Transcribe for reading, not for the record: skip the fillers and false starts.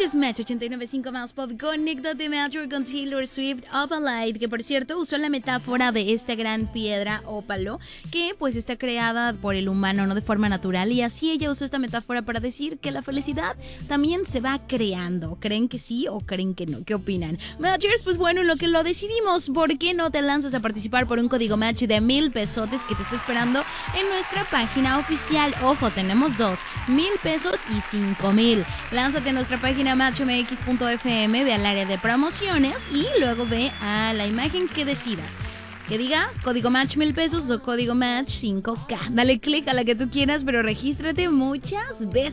es Match 89.5 más Pop con Nick de Major con Taylor Swift Opalite, que por cierto usó la metáfora de esta gran piedra ópalo que pues está creada por el humano, no de forma natural, y así ella usó esta metáfora para decir que la felicidad también se va creando. ¿Creen que sí o creen que no? ¿Qué opinan? Matchers, pues bueno, en lo que lo decidimos, ¿por qué no te lanzas a participar por un código match de 1,000 pesotes que te está esperando en nuestra página oficial? Ojo, tenemos dos, 1,000 pesos y 5,000. Lánzate a nuestra página matchmx.fm, ve al área de promociones y luego ve a la imagen que decidas. Que diga código match 1,000 pesos o código match 5K. Dale click a la que tú quieras, pero regístrate muchas veces.